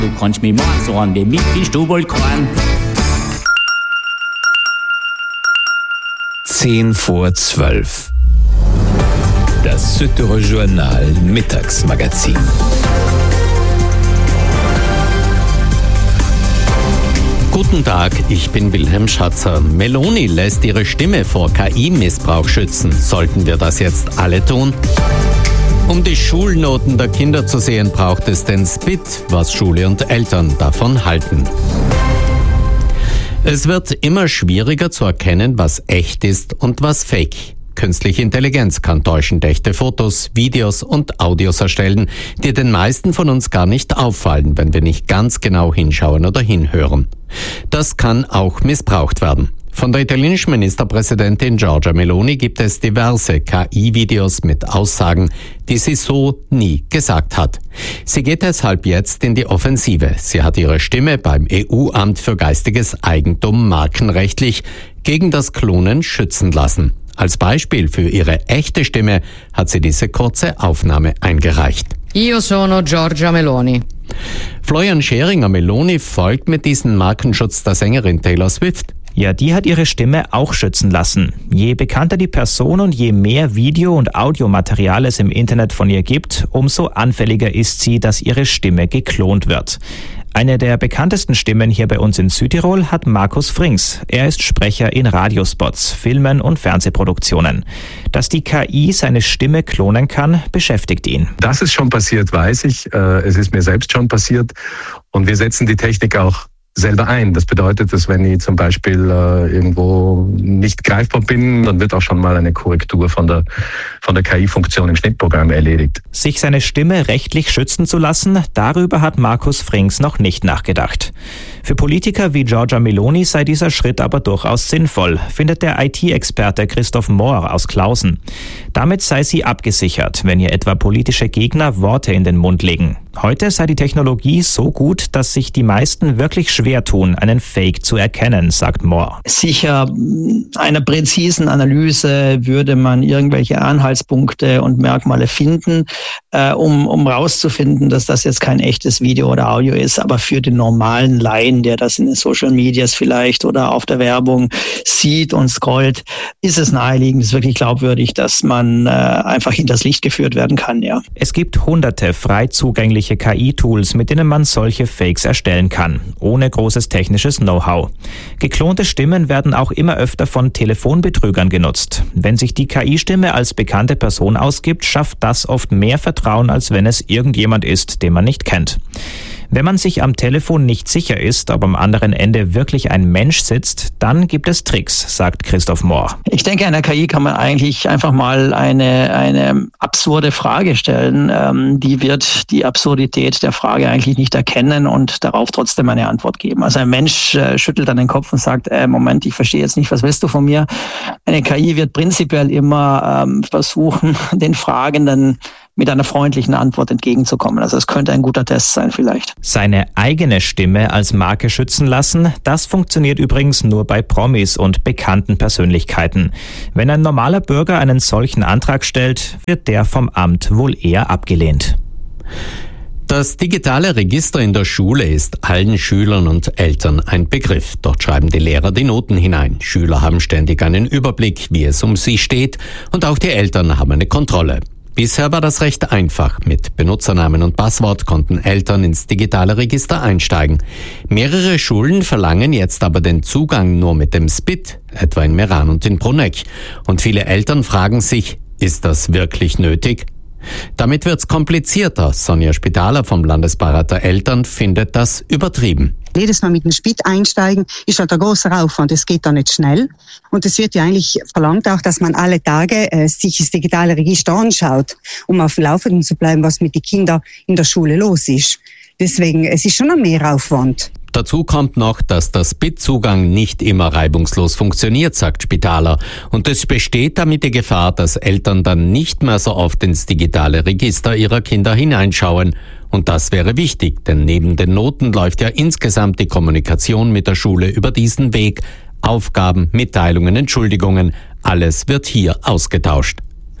Du kannst mich morgen sagen, wie mit bist du wohl kein. 10:10. Das Südtiroler Journal Mittagsmagazin. Guten Tag, ich bin Wilhelm Schatzer. Meloni lässt ihre Stimme vor KI-Missbrauch schützen. Sollten wir das jetzt alle tun? Um die Schulnoten der Kinder zu sehen, braucht es den Spit, was Schule und Eltern davon halten. Es wird immer schwieriger zu erkennen, was echt ist und was fake. Künstliche Intelligenz kann täuschend echte Fotos, Videos und Audios erstellen, die den meisten von uns gar nicht auffallen, wenn wir nicht ganz genau hinschauen oder hinhören. Das kann auch missbraucht werden. Von der italienischen Ministerpräsidentin Giorgia Meloni gibt es diverse KI-Videos mit Aussagen, die sie so nie gesagt hat. Sie geht deshalb jetzt in die Offensive. Sie hat ihre Stimme beim EU-Amt für geistiges Eigentum markenrechtlich gegen das Klonen schützen lassen. Als Beispiel für ihre echte Stimme hat sie diese kurze Aufnahme eingereicht. Io sono Giorgia Meloni. Florian Scheringer, Meloni folgt mit diesem Markenschutz der Sängerin Taylor Swift. Ja, die hat ihre Stimme auch schützen lassen. Je bekannter die Person und je mehr Video- und Audiomaterial es im Internet von ihr gibt, umso anfälliger ist sie, dass ihre Stimme geklont wird. Eine der bekanntesten Stimmen hier bei uns in Südtirol hat Markus Frings. Er ist Sprecher in Radiospots, Filmen und Fernsehproduktionen. Dass die KI seine Stimme klonen kann, beschäftigt ihn. Dass es schon passiert, weiß ich. Es ist mir selbst schon passiert. Und wir setzen die Technik auch selber ein. Das bedeutet, dass wenn ich zum Beispiel irgendwo nicht greifbar bin, dann wird auch schon mal eine Korrektur von der KI-Funktion im Schnittprogramm erledigt. Sich seine Stimme rechtlich schützen zu lassen, darüber hat Markus Frings noch nicht nachgedacht. Für Politiker wie Giorgia Meloni sei dieser Schritt aber durchaus sinnvoll, findet der IT-Experte Christoph Mohr aus Klausen. Damit sei sie abgesichert, wenn ihr etwa politische Gegner Worte in den Mund legen. Heute sei die Technologie so gut, dass sich die meisten wirklich schwer tun, einen Fake zu erkennen, sagt Mohr. Sicher einer präzisen Analyse würde man irgendwelche Anhaltspunkte und Merkmale finden, um rauszufinden, dass das jetzt kein echtes Video oder Audio ist. Aber für den normalen Laien, der das in den Social Medias vielleicht oder auf der Werbung sieht und scrollt, ist es naheliegend, ist wirklich glaubwürdig, dass man einfach hinters Licht geführt werden kann. Ja. Es gibt hunderte frei zugängliche KI-Tools, mit denen man solche Fakes erstellen kann, ohne großes technisches Know-how. Geklonte Stimmen werden auch immer öfter von Telefonbetrügern genutzt. Wenn sich die KI-Stimme als bekannte Person ausgibt, schafft das oft mehr Vertrauen, als wenn es irgendjemand ist, den man nicht kennt. Wenn man sich am Telefon nicht sicher ist, ob am anderen Ende wirklich ein Mensch sitzt, dann gibt es Tricks, sagt Christoph Mohr. Ich denke, einer KI kann man eigentlich einfach mal eine absurde Frage stellen. Die wird die Absurdität der Frage eigentlich nicht erkennen und darauf trotzdem eine Antwort geben. Also ein Mensch schüttelt dann den Kopf und sagt, Moment, ich verstehe jetzt nicht, was willst du von mir? Eine KI wird prinzipiell immer versuchen, den Fragenden mit einer freundlichen Antwort entgegenzukommen. Also es könnte ein guter Test sein vielleicht. Seine eigene Stimme als Marke schützen lassen, das funktioniert übrigens nur bei Promis und bekannten Persönlichkeiten. Wenn ein normaler Bürger einen solchen Antrag stellt, wird der vom Amt wohl eher abgelehnt. Das digitale Register in der Schule ist allen Schülern und Eltern ein Begriff. Dort schreiben die Lehrer die Noten hinein. Schüler haben ständig einen Überblick, wie es um sie steht, und auch die Eltern haben eine Kontrolle. Bisher war das recht einfach. Mit Benutzernamen und Passwort konnten Eltern ins digitale Register einsteigen. Mehrere Schulen verlangen jetzt aber den Zugang nur mit dem Spit, etwa in Meran und in Bruneck. Und viele Eltern fragen sich, ist das wirklich nötig? Damit wird's komplizierter. Sonja Spitaler vom Landesbeirat der Eltern findet das übertrieben. Jedes Mal mit dem Spit einsteigen ist halt ein großer Aufwand. Es geht da nicht schnell. Und es wird ja eigentlich verlangt auch, dass man alle Tage sich das digitale Register anschaut, um auf dem Laufenden zu bleiben, was mit den Kindern in der Schule los ist. Deswegen, es ist schon ein Mehraufwand. Dazu kommt noch, dass der Spit-Zugang nicht immer reibungslos funktioniert, sagt Spitaler. Und es besteht damit die Gefahr, dass Eltern dann nicht mehr so oft ins digitale Register ihrer Kinder hineinschauen. Und das wäre wichtig, denn neben den Noten läuft ja insgesamt die Kommunikation mit der Schule über diesen Weg. Aufgaben, Mitteilungen, Entschuldigungen, alles wird hier ausgetauscht.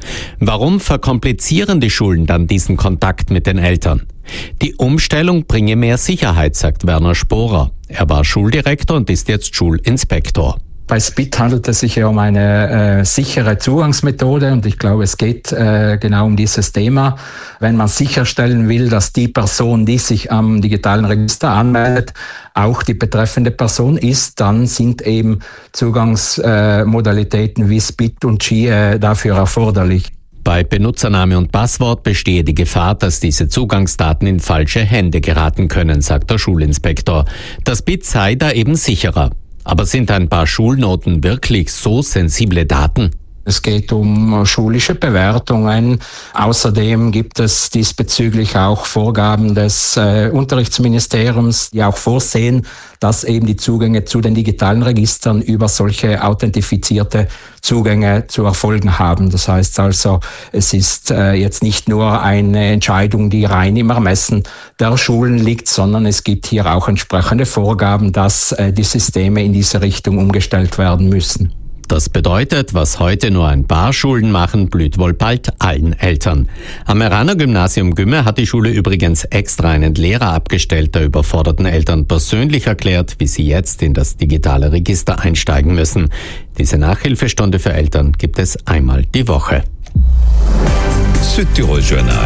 Warum verkomplizieren die Schulen dann diesen Kontakt mit den Eltern? Die Umstellung bringe mehr Sicherheit, sagt Werner Sporer. Er war Schuldirektor und ist jetzt Schulinspektor. Bei SPIT handelt es sich ja um eine sichere Zugangsmethode und ich glaube, es geht genau um dieses Thema. Wenn man sicherstellen will, dass die Person, die sich am digitalen Register anmeldet, auch die betreffende Person ist, dann sind eben Zugangsmodalitäten wie SPIT und Qi dafür erforderlich. Bei Benutzername und Passwort bestehe die Gefahr, dass diese Zugangsdaten in falsche Hände geraten können, sagt der Schulinspektor. Das BIT sei da eben sicherer. Aber sind ein paar Schulnoten wirklich so sensible Daten? Es geht um schulische Bewertungen. Außerdem gibt es diesbezüglich auch Vorgaben des Unterrichtsministeriums, die auch vorsehen, dass eben die Zugänge zu den digitalen Registern über solche authentifizierte Zugänge zu erfolgen haben. Das heißt also, es ist jetzt nicht nur eine Entscheidung, die rein im Ermessen der Schulen liegt, sondern es gibt hier auch entsprechende Vorgaben, dass die Systeme in diese Richtung umgestellt werden müssen. Das bedeutet, was heute nur ein paar Schulen machen, blüht wohl bald allen Eltern. Am Meraner Gymnasium Gümme hat die Schule übrigens extra einen Lehrer abgestellt, der überforderten Eltern persönlich erklärt, wie sie jetzt in das digitale Register einsteigen müssen. Diese Nachhilfestunde für Eltern gibt es einmal die Woche. Südtirol Journal.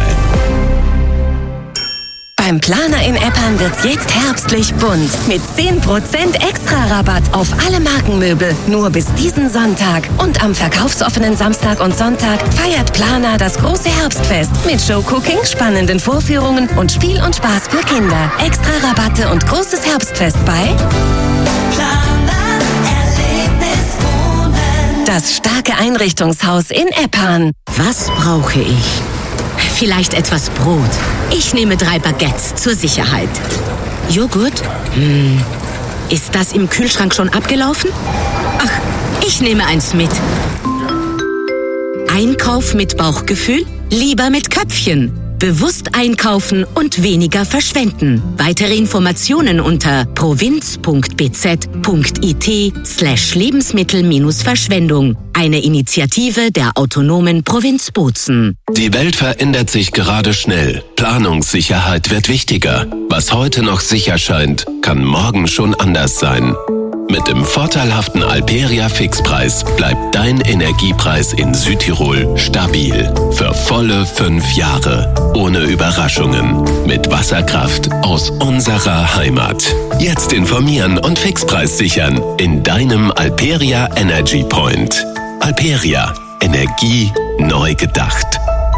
Beim Planer in Eppan wird's jetzt herbstlich bunt. Mit 10% Extra-Rabatt auf alle Markenmöbel. Nur bis diesen Sonntag. Und am verkaufsoffenen Samstag und Sonntag feiert Planer das große Herbstfest. Mit Showcooking, spannenden Vorführungen und Spiel und Spaß für Kinder. Extra-Rabatte und großes Herbstfest bei Planer Erlebniswohnen. Das starke Einrichtungshaus in Eppan. Was brauche ich? Vielleicht etwas Brot. Ich nehme 3 Baguettes zur Sicherheit. Joghurt? Ist das im Kühlschrank schon abgelaufen? Ach, ich nehme eins mit. Einkauf mit Bauchgefühl? Lieber mit Köpfchen. Bewusst einkaufen und weniger verschwenden. Weitere Informationen unter provinz.bz.it/Lebensmittel-Verschwendung. Eine Initiative der autonomen Provinz Bozen. Die Welt verändert sich gerade schnell. Planungssicherheit wird wichtiger. Was heute noch sicher scheint, kann morgen schon anders sein. Mit dem vorteilhaften Alperia Fixpreis bleibt dein Energiepreis in Südtirol stabil. Für volle 5 Jahre. Ohne Überraschungen. Mit Wasserkraft aus unserer Heimat. Jetzt informieren und Fixpreis sichern in deinem Alperia Energy Point. Alperia. Energie neu gedacht.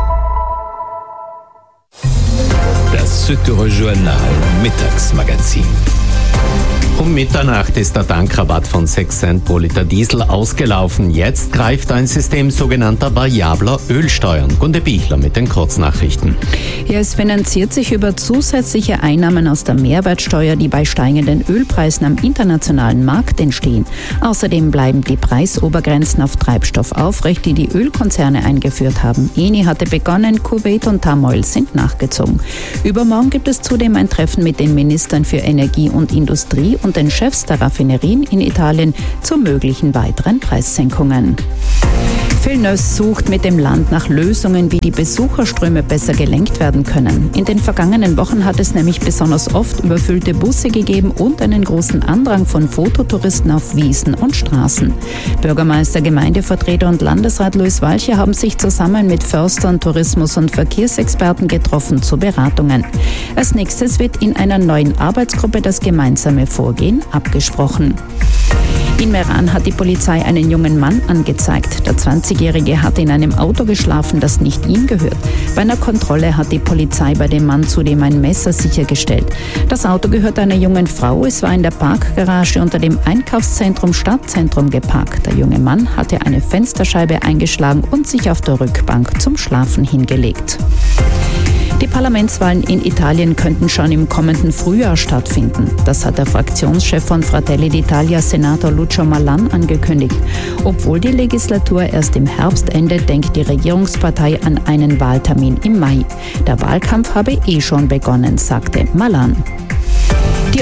Das Südtirol Journal Mittagsmagazin. Um Mitternacht ist der Tankrabatt von 6 Cent pro Liter Diesel ausgelaufen. Jetzt greift ein System sogenannter variabler Ölsteuern. Gunde Bichler mit den Kurznachrichten. Ja, es finanziert sich über zusätzliche Einnahmen aus der Mehrwertsteuer, die bei steigenden Ölpreisen am internationalen Markt entstehen. Außerdem bleiben die Preisobergrenzen auf Treibstoff aufrecht, die die Ölkonzerne eingeführt haben. Eni hatte begonnen, Kuwait und Tamoil sind nachgezogen. Übermorgen gibt es zudem ein Treffen mit den Ministern für Energie und Industrie und den Chefs der Raffinerien in Italien zu möglichen weiteren Preissenkungen. Villeneuve sucht mit dem Land nach Lösungen, wie die Besucherströme besser gelenkt werden können. In den vergangenen Wochen hat es nämlich besonders oft überfüllte Busse gegeben und einen großen Andrang von Fototouristen auf Wiesen und Straßen. Bürgermeister, Gemeindevertreter und Landesrat Luis Walcher haben sich zusammen mit Förstern, Tourismus- und Verkehrsexperten getroffen zu Beratungen. Als nächstes wird in einer neuen Arbeitsgruppe das gemeinsame Vorgehen abgesprochen. In Meran hat die Polizei einen jungen Mann angezeigt. Der 20-Jährige hatte in einem Auto geschlafen, das nicht ihm gehört. Bei einer Kontrolle hat die Polizei bei dem Mann zudem ein Messer sichergestellt. Das Auto gehört einer jungen Frau. Es war in der Parkgarage unter dem Einkaufszentrum Stadtzentrum geparkt. Der junge Mann hatte eine Fensterscheibe eingeschlagen und sich auf der Rückbank zum Schlafen hingelegt. Die Parlamentswahlen in Italien könnten schon im kommenden Frühjahr stattfinden. Das hat der Fraktionschef von Fratelli d'Italia, Senator Lucio Malan, angekündigt. Obwohl die Legislatur erst im Herbst endet, denkt die Regierungspartei an einen Wahltermin im Mai. Der Wahlkampf habe schon begonnen, sagte Malan. Die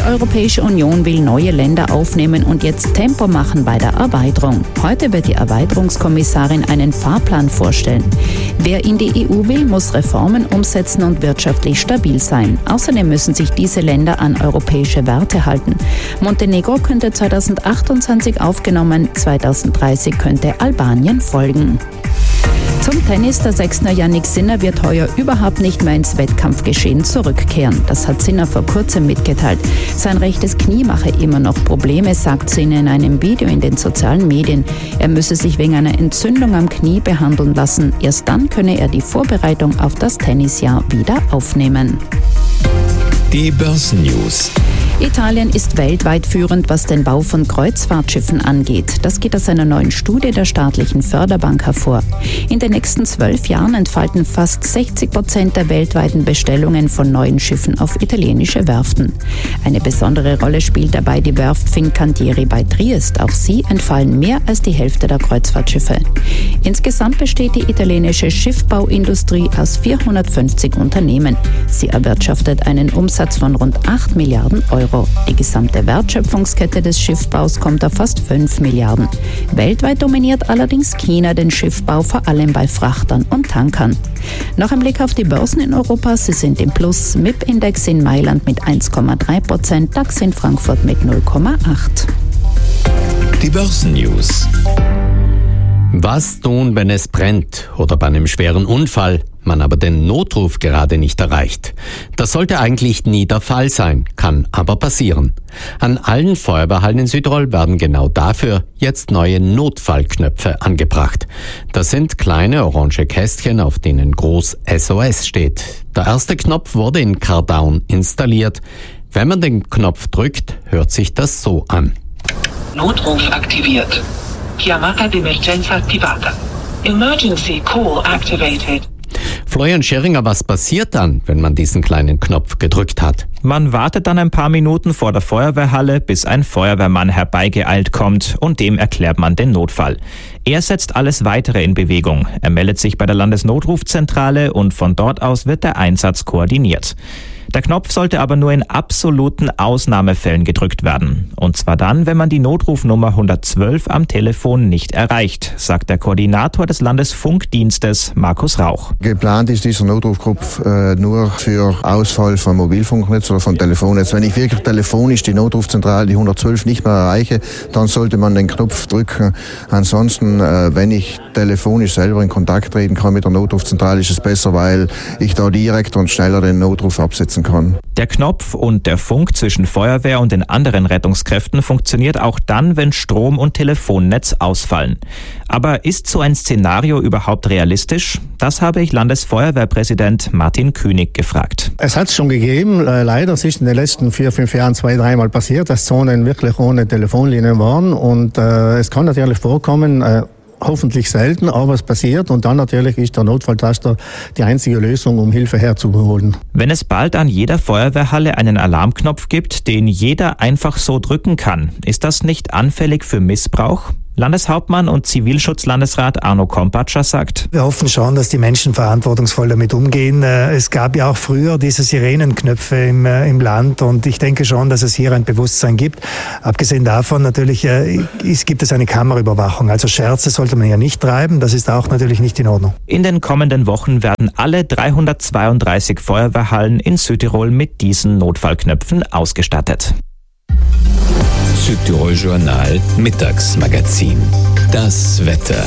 Europäische Union will neue Länder aufnehmen und jetzt Tempo machen bei der Erweiterung. Heute wird die Erweiterungskommissarin einen Fahrplan vorstellen. Wer in die EU will, muss Reformen umsetzen und wirtschaftlich stabil sein. Außerdem müssen sich diese Länder an europäische Werte halten. Montenegro könnte 2028 aufgenommen, 2030 könnte Albanien folgen. Zum Tennis, der Sechsner Jannik Sinner wird heuer überhaupt nicht mehr ins Wettkampfgeschehen zurückkehren. Das hat Sinner vor kurzem mitgeteilt. Sein rechtes Knie mache immer noch Probleme, sagt Sinner in einem Video in den sozialen Medien. Er müsse sich wegen einer Entzündung am Knie behandeln lassen. Erst dann könne er die Vorbereitung auf das Tennisjahr wieder aufnehmen. Die Börsennews. Italien ist weltweit führend, was den Bau von Kreuzfahrtschiffen angeht. Das geht aus einer neuen Studie der staatlichen Förderbank hervor. In den nächsten 12 Jahren entfalten fast 60% der weltweiten Bestellungen von neuen Schiffen auf italienische Werften. Eine besondere Rolle spielt dabei die Werft Fincantieri bei Triest. Auch sie entfallen mehr als die Hälfte der Kreuzfahrtschiffe. Insgesamt besteht die italienische Schiffbauindustrie aus 450 Unternehmen. Sie erwirtschaftet einen Umsatz von rund 8 Milliarden Euro. Die gesamte Wertschöpfungskette des Schiffbaus kommt auf fast 5 Milliarden. Weltweit dominiert allerdings China den Schiffbau, vor allem bei Frachtern und Tankern. Noch ein Blick auf die Börsen in Europa. Sie sind im Plus. MIP-Index in Mailand mit 1,3%, DAX in Frankfurt mit 0,8%. Die Börsennews. Was tun, wenn es brennt oder bei einem schweren Unfall, man aber den Notruf gerade nicht erreicht? Das sollte eigentlich nie der Fall sein, kann aber passieren. An allen Feuerwehrhallen in Südtirol werden genau dafür jetzt neue Notfallknöpfe angebracht. Das sind kleine orange Kästchen, auf denen groß SOS steht. Der erste Knopf wurde in Cardown installiert. Wenn man den Knopf drückt, hört sich das so an. Notruf aktiviert. Chiamata d'emergenza attivata. Emergency call activated. Florian Scheringer, was passiert dann, wenn man diesen kleinen Knopf gedrückt hat? Man wartet dann ein paar Minuten vor der Feuerwehrhalle, bis ein Feuerwehrmann herbeigeeilt kommt und dem erklärt man den Notfall. Er setzt alles Weitere in Bewegung. Er meldet sich bei der Landesnotrufzentrale und von dort aus wird der Einsatz koordiniert. Der Knopf sollte aber nur in absoluten Ausnahmefällen gedrückt werden. Und zwar dann, wenn man die Notrufnummer 112 am Telefon nicht erreicht, sagt der Koordinator des Landesfunkdienstes, Markus Rauch. Geplant ist dieser Notrufknopf nur für Ausfall von Mobilfunknetz oder von Telefonnetz. Wenn ich wirklich telefonisch die Notrufzentrale, die 112, nicht mehr erreiche, dann sollte man den Knopf drücken. Ansonsten, wenn ich telefonisch selber in Kontakt treten kann mit der Notrufzentrale, ist es besser, weil ich da direkt und schneller den Notruf absetzen kann. Der Knopf und der Funk zwischen Feuerwehr und den anderen Rettungskräften funktioniert auch dann, wenn Strom und Telefonnetz ausfallen. Aber ist so ein Szenario überhaupt realistisch? Das habe ich Landesfeuerwehrpräsident Martin Künig gefragt. Es hat es schon gegeben. Leider ist es in den letzten 4-5 Jahren 2-3 Mal passiert, dass Zonen wirklich ohne Telefonlinien waren. Und es kann natürlich vorkommen, hoffentlich selten, aber es passiert und dann natürlich ist der Notfalltaster die einzige Lösung, um Hilfe herzuholen. Wenn es bald an jeder Feuerwehrhalle einen Alarmknopf gibt, den jeder einfach so drücken kann, ist das nicht anfällig für Missbrauch? Landeshauptmann und Zivilschutzlandesrat Arno Kompatscher sagt: Wir hoffen schon, dass die Menschen verantwortungsvoll damit umgehen. Es gab ja auch früher diese Sirenenknöpfe im Land und ich denke schon, dass es hier ein Bewusstsein gibt. Abgesehen davon natürlich gibt es eine Kameraüberwachung. Also Scherze sollte man ja nicht treiben, das ist auch natürlich nicht in Ordnung. In den kommenden Wochen werden alle 332 Feuerwehrhallen in Südtirol mit diesen Notfallknöpfen ausgestattet. Südtirol Journal Mittagsmagazin. Das Wetter.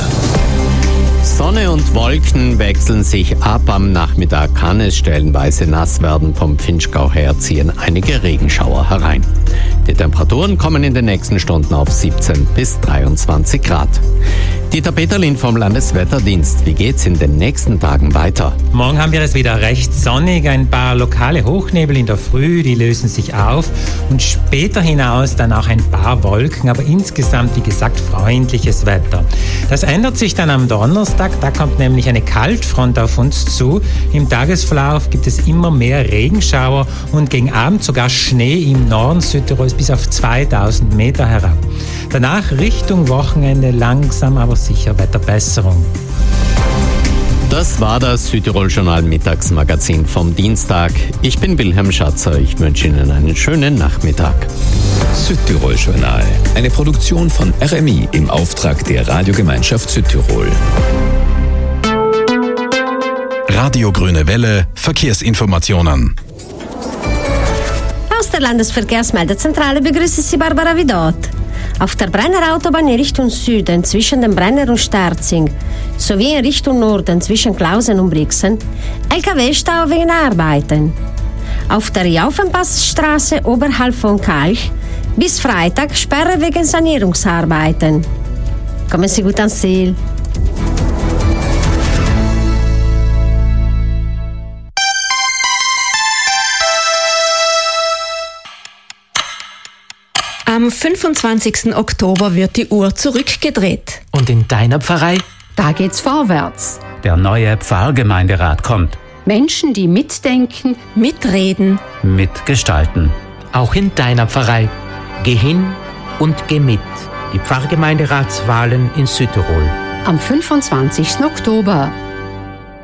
Sonne und Wolken wechseln sich ab. Am Nachmittag kann es stellenweise nass werden. Vom Vinschgau her ziehen einige Regenschauer herein. Die Temperaturen kommen in den nächsten Stunden auf 17 bis 23 Grad. Dieter Peterlin vom Landeswetterdienst. Wie geht's in den nächsten Tagen weiter? Morgen haben wir es wieder recht sonnig. Ein paar lokale Hochnebel in der Früh, die lösen sich auf. Und später hinaus dann auch ein paar Wolken. Aber insgesamt, wie gesagt, freundliches Wetter. Das ändert sich dann am Donnerstag. Da kommt nämlich eine Kaltfront auf uns zu. Im Tagesverlauf gibt es immer mehr Regenschauer und gegen Abend sogar Schnee im Norden Südtirols bis auf 2000 Meter herab. Danach Richtung Wochenende langsam aber sicher Wetterbesserung. Das war das Südtirol-Journal Mittagsmagazin vom Dienstag. Ich bin Wilhelm Schatzer. Ich wünsche Ihnen einen schönen Nachmittag. Südtirol-Journal. Eine Produktion von RMI im Auftrag der Radiogemeinschaft Südtirol. Radio Grüne Welle, Verkehrsinformationen. Aus der Landesverkehrsmeldezentrale begrüßt Sie Barbara Vidot. Auf der Brenner Autobahn in Richtung Süden zwischen dem Brenner und Sterzing sowie in Richtung Norden zwischen Klausen und Brixen LKW-Stau wegen Arbeiten. Auf der Jaufenpassstraße oberhalb von Kalch bis Freitag Sperre wegen Sanierungsarbeiten. Kommen Sie gut ans Ziel. Am 25. Oktober wird die Uhr zurückgedreht. Und in deiner Pfarrei? Da geht's vorwärts. Der neue Pfarrgemeinderat kommt. Menschen, die mitdenken, mitreden, mitgestalten. Auch in deiner Pfarrei. Geh hin und geh mit. Die Pfarrgemeinderatswahlen in Südtirol. Am 25. Oktober.